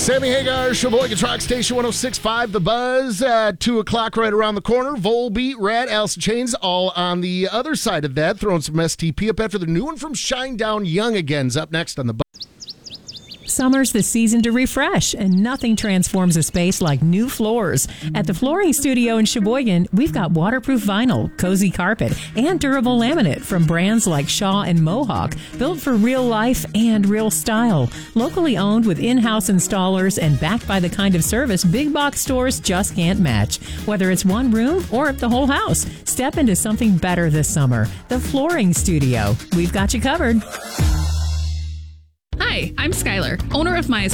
Sammy Hagar, Sheboygan's Rock Station 106.5, The Buzz. 2 o'clock right around the corner. Volbeat, Rat, Alice in Chains, all on the other side of that. Throwing some STP up after the new one from Shinedown. Young Again's up next on The Buzz. Summer's the season to refresh, and nothing transforms a space like new floors. At the Flooring Studio in Sheboygan, we've got waterproof vinyl, cozy carpet, and durable laminate from brands like Shaw and Mohawk, built for real life and real style. Locally owned with in-house installers and backed by the kind of service big box stores just can't match. Whether it's one room or the whole house, step into something better this summer. The Flooring Studio. We've got you covered. Hi, I'm Skylar, owner of My